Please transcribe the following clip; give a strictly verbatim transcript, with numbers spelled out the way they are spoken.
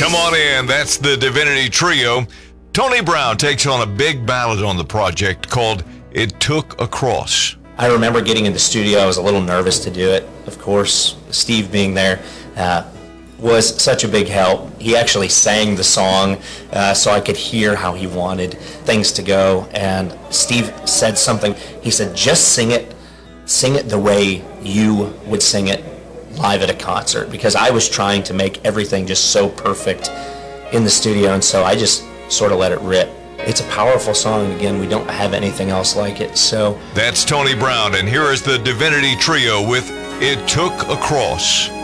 Come on in. That's the Divinity Trio. Tony Brown takes on a big ballad on the project called It Took a Cross. I remember getting in the studio. I was a little nervous to do it. Of course, Steve being there uh, was such a big help. He actually sang the song uh, so I could hear how he wanted things to go. And Steve said something. He said, just sing it. Sing it the way you would sing it live at a concert, because I was trying to make everything just so perfect in the studio, and so I just sort of let it rip. It's a powerful song, and again, we don't have anything else like it, so. That's Tony Brown, and here is the Divinity Trio with It Took a Cross.